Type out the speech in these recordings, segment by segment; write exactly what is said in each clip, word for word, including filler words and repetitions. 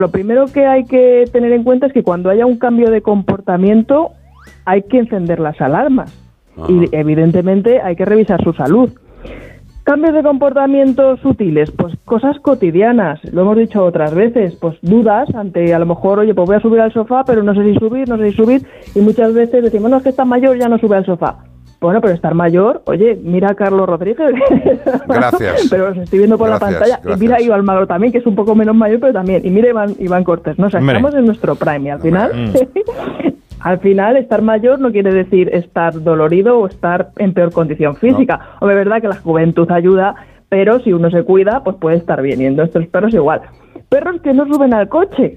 lo primero que hay que tener en cuenta es que cuando haya un cambio de comportamiento hay que encender las alarmas. Ajá. Y evidentemente hay que revisar su salud. Cambios de comportamiento sutiles, pues cosas cotidianas, lo hemos dicho otras veces, pues dudas ante a lo mejor, oye, pues voy a subir al sofá, pero no sé si subir, no sé si subir, y muchas veces decimos, no, es que está mayor, ya no sube al sofá. Bueno, pero estar mayor, oye, mira a Carlos Rodríguez. Gracias. Pero os estoy viendo por gracias, la pantalla. Gracias. Y mira a Iván Magro también, que es un poco menos mayor, pero también. Y mira Iván, Iván Cortés. No, o sea, Hombre. estamos en nuestro prime. Y al final, Mm. al final, estar mayor no quiere decir estar dolorido o estar en peor condición física. No. Hombre, es verdad que la juventud ayuda, pero si uno se cuida, pues puede estar bien. Y en nuestros perros igual. Perros que no suben al coche.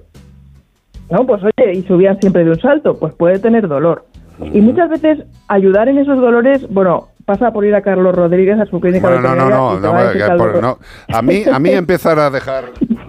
No, pues oye, y subían siempre de un salto, pues puede tener dolor. Y muchas veces ayudar en esos dolores, bueno, pasa por ir a Carlos Rodríguez a su clínica bueno, no, no, no, no, a, que por, no. A mí, a mí empezar a dejar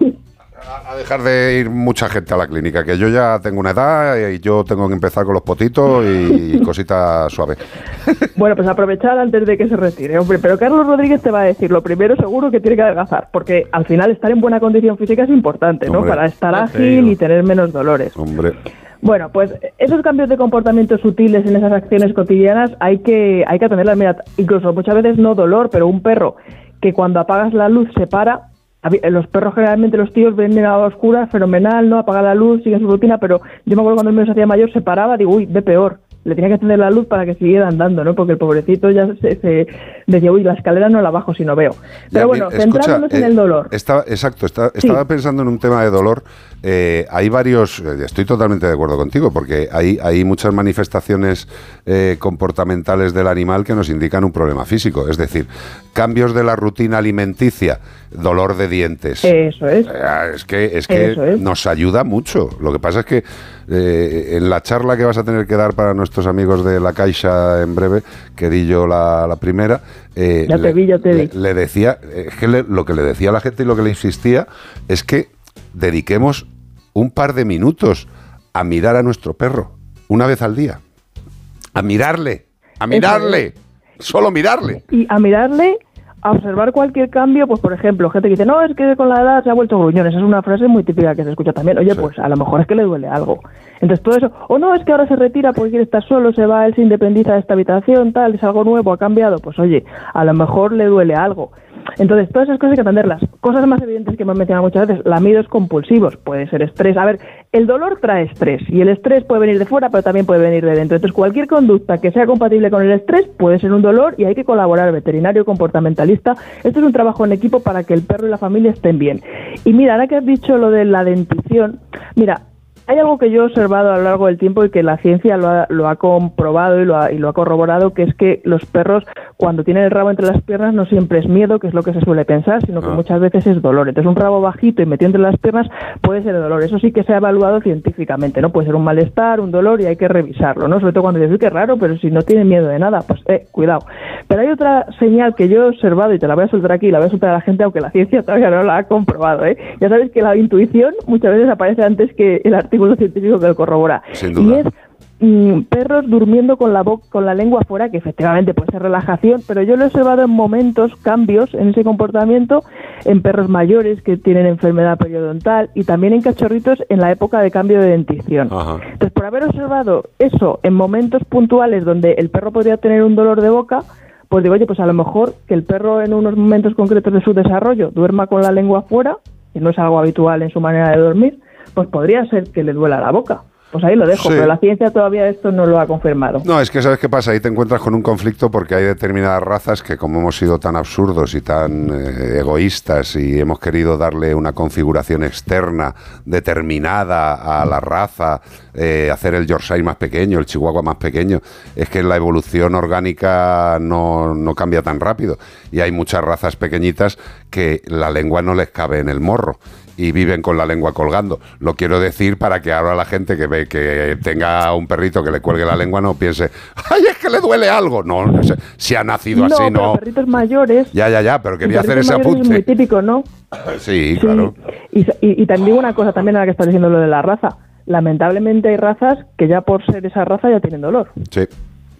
a dejar de ir mucha gente a la clínica, que yo ya tengo una edad y yo tengo que empezar con los potitos y cositas suaves. Bueno, pues aprovechar antes de que se retire, hombre, pero Carlos Rodríguez te va a decir, lo primero seguro que tiene que adelgazar, porque al final estar en buena condición física es importante, ¿no? Hombre, para estar ágil y tener menos dolores. Hombre. Bueno, pues esos cambios de comportamiento sutiles en esas acciones cotidianas hay que hay que atenderlas. Mira, incluso muchas veces no dolor, pero un perro que cuando apagas la luz se para. Los perros generalmente, los tíos ven a oscuras, fenomenal, ¿no? Apaga la luz, sigue su rutina, pero yo me acuerdo cuando el mío se hacía mayor, se paraba, digo, uy, ve peor. Le tenía que encender la luz para que siguiera andando, ¿no? Porque el pobrecito ya se, se decía, uy, la escalera no la bajo si no veo. Pero bueno, escucha, centrándonos eh, en el dolor. Estaba, exacto, está, Sí. estaba pensando en un tema de dolor. Eh, hay varios, eh, estoy totalmente de acuerdo contigo, porque hay, hay muchas manifestaciones eh, comportamentales del animal que nos indican un problema físico. Es decir, cambios de la rutina alimenticia, dolor de dientes. Eso es. Eh, es que, es que es. nos ayuda mucho. Lo que pasa es que eh, en la charla que vas a tener que dar para nuestros amigos de La Caixa en breve, que di yo la, la primera, eh, ya te le, vi, ya te le, vi. le decía, es que le, lo que le decía a la gente y lo que le insistía es que dediquemos un par de minutos a mirar a nuestro perro, una vez al día. A mirarle, a mirarle, solo mirarle. Y a mirarle, a observar cualquier cambio, pues por ejemplo, gente que dice, no, es que con la edad se ha vuelto gruñón. Esa es una frase muy típica que se escucha también. Oye, sí. Pues a lo mejor es que le duele algo. Entonces todo eso, o no, es que ahora se retira porque quiere estar solo, se va, él se independiza de esta habitación, tal, es algo nuevo, ha cambiado. Pues oye, a lo mejor le duele algo. Entonces, todas esas cosas hay que atenderlas. Cosas más evidentes que hemos mencionado muchas veces, lamidos compulsivos, puede ser estrés. A ver, el dolor trae estrés y el estrés puede venir de fuera, pero también puede venir de dentro. Entonces, cualquier conducta que sea compatible con el estrés puede ser un dolor y hay que colaborar, veterinario, comportamentalista. Esto es un trabajo en equipo para que el perro y la familia estén bien. Y mira, ahora que has dicho lo de la dentición, mira, hay algo que yo he observado a lo largo del tiempo y que la ciencia lo ha, lo ha comprobado y lo ha, y lo ha corroborado, que es que los perros, cuando tienen el rabo entre las piernas, no siempre es miedo, que es lo que se suele pensar, sino que ah. muchas veces es dolor. Entonces, un rabo bajito y metido entre las piernas puede ser dolor. Eso sí que se ha evaluado científicamente, ¿no? Puede ser un malestar, un dolor y hay que revisarlo, ¿no? Sobre todo cuando dices, uy, qué raro, pero si no tiene miedo de nada, pues, eh, cuidado. Pero hay otra señal que yo he observado y te la voy a soltar aquí, la voy a soltar a la gente, aunque la ciencia todavía no la ha comprobado, ¿eh? Ya sabes que la intuición muchas veces aparece antes que el artículo científico que lo corrobora. Sin duda. Y es mmm, perros durmiendo con la boca, con la lengua fuera, que efectivamente puede ser relajación, pero yo lo he observado en momentos, cambios en ese comportamiento en perros mayores que tienen enfermedad periodontal y también en cachorritos en la época de cambio de dentición. Ajá. Entonces, por haber observado eso en momentos puntuales donde el perro podría tener un dolor de boca, pues digo, oye, pues a lo mejor que el perro en unos momentos concretos de su desarrollo duerma con la lengua fuera, que no es algo habitual en su manera de dormir, pues podría ser que le duela la boca. Pues ahí lo dejo, sí. Pero la ciencia todavía esto no lo ha confirmado. No, es que ¿sabes qué pasa? Ahí te encuentras con un conflicto porque hay determinadas razas que, como hemos sido tan absurdos y tan eh, egoístas y hemos querido darle una configuración externa determinada a la raza, eh, hacer el Yorkshire más pequeño, el Chihuahua más pequeño, es que la evolución orgánica no, no cambia tan rápido y hay muchas razas pequeñitas que la lengua no les cabe en el morro y viven con la lengua colgando. Lo quiero decir para que ahora la gente que ve que tenga un perrito que le cuelgue la lengua no piense, ¡ay, es que le duele algo! No, no sé, si ha nacido no, así, pero no. perritos mayores... Ya, ya, ya, pero quería hacer ese apunte. Es muy típico, ¿no? Sí, sí, claro. Y, y, y también una cosa, también ahora que estás diciendo lo de la raza. Lamentablemente hay razas que ya por ser esa raza ya tienen dolor. Sí.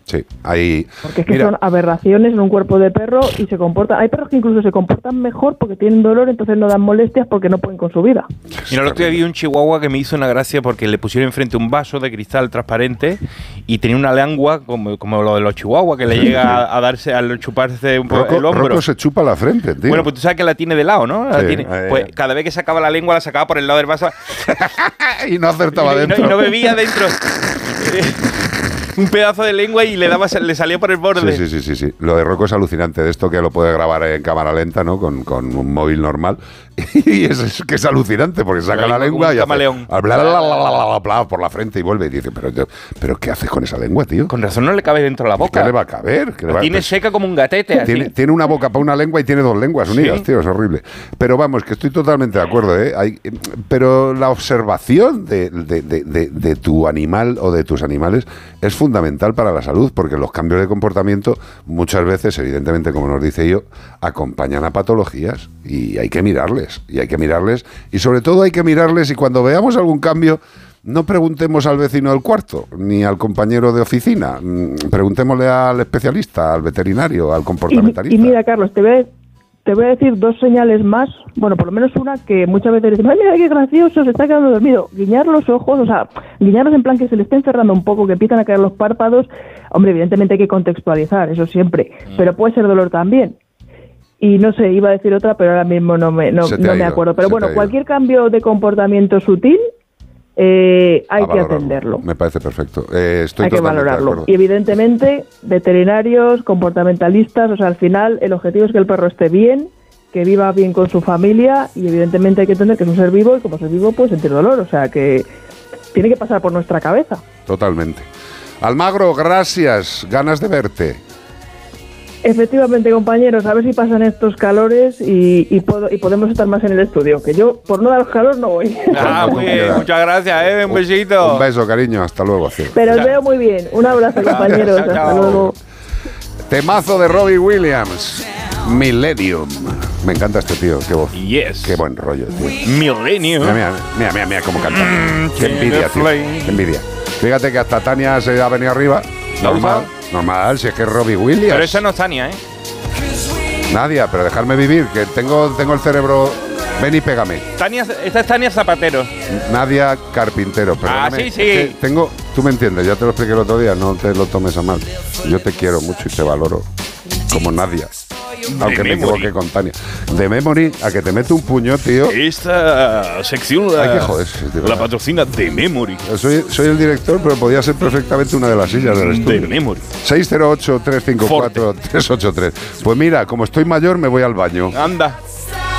Sí, hay... Porque es que mira, son aberraciones en un cuerpo de perro y se comportan... Hay perros que incluso se comportan mejor porque tienen dolor, entonces no dan molestias porque no pueden con su vida. Mira, el otro día vi un chihuahua que me hizo una gracia porque le pusieron enfrente un vaso de cristal transparente y tenía una lengua como, como lo de los chihuahuas, que le llega a, a darse, al chuparse un poco el hombro. Rocco se chupa la frente, tío. Bueno, pues tú sabes que la tiene de lado, ¿no? La sí, tiene, eh, pues cada vez que sacaba la lengua la sacaba por el lado del vaso. Y no acertaba y, dentro. Y no, y no bebía dentro. Un pedazo de lengua y le daba, le salía por el borde. Sí, sí, sí, sí, sí. Lo de Rocco es alucinante. De esto que lo puede grabar en cámara lenta, ¿no? Con, con un móvil normal. Y es, es que es alucinante porque saca Pero la lengua y hace bla, bla, bla, bla, bla, por la frente y vuelve y dice, pero, pero ¿qué haces con esa lengua, tío? Con razón no le cabe dentro de la boca. ¿Qué le va a caber? ¿Qué le va? Tiene pues, seca como un gatete. Tiene, así. tiene una boca para una lengua y tiene dos lenguas unidas, ¿sí? Tío, es horrible. Pero vamos, que estoy totalmente de acuerdo, ¿eh? Hay, pero la observación de, de, de, de, de tu animal o de tus animales es fundamental para la salud, porque los cambios de comportamiento muchas veces, evidentemente, como nos dice yo, acompañan a patologías y hay que mirarles, y hay que mirarles, y sobre todo hay que mirarles y cuando veamos algún cambio, no preguntemos al vecino del cuarto, ni al compañero de oficina, preguntémosle al especialista, al veterinario, al comportamentalista. Y, y mira, Carlos, te voy, te voy a decir dos señales más, bueno, por lo menos una que muchas veces dicen, ay, mira qué gracioso, se está quedando dormido. Guiñar los ojos, o sea, guiñarlos en plan que se le estén cerrando un poco, que empiezan a caer los párpados. Hombre, evidentemente hay que contextualizar, eso siempre, pero puede ser dolor también. Y no sé, iba a decir otra, pero ahora mismo no me, no, no me ido, acuerdo. Pero bueno, cualquier cambio de comportamiento sutil eh, hay a que valorarlo. atenderlo. Me parece perfecto. Eh, estoy hay que valorarlo. Y evidentemente, veterinarios, comportamentalistas, o sea, al final el objetivo es que el perro esté bien, que viva bien con su familia y evidentemente hay que entender que es un ser vivo y como ser vivo puede sentir dolor. O sea, que tiene que pasar por nuestra cabeza. Totalmente. Almagro, gracias. Ganas de verte. Efectivamente, compañeros, a ver si pasan estos calores y, y, puedo, y podemos estar más en el estudio, que yo, por no dar calor, no voy. Ah, muy bien, muchas gracias, ¿eh? Un besito. Un beso, cariño, hasta luego. Cielo. Pero os veo muy bien. Un abrazo, compañeros, hasta chao. luego. Temazo de Robbie Williams, Millennium. Me encanta este tío, qué voz. Yes. Qué buen rollo, tío. Millennium. Mira, mira, mira, mira, mira cómo canta. Mm, qué envidia, tío. Qué envidia. Fíjate que hasta Tania se ha venido arriba. Normal, normal, si es que es Robbie Williams. Pero esa no es Tania, ¿eh? Nadia, pero dejarme vivir, que tengo, tengo el cerebro... Ven y pégame. Tania, esta es Tania Zapatero. Nadia Carpintero. Ah, sí, sí. Es que tengo, tú me entiendes, ya te lo expliqué el otro día, no te lo tomes a mal. Yo te quiero mucho y te valoro como Nadia. Aunque me equivoqué con Tania. De Memory, a que te mete un puño, tío. Esta sección la, Hay que joderse, tío, la patrocina de Memory. Soy, soy el director, pero podía ser perfectamente una de las sillas del estudio. De Memory. seis cero ocho, tres cinco cuatro, tres ocho tres. Pues mira, como estoy mayor, me voy al baño. Anda.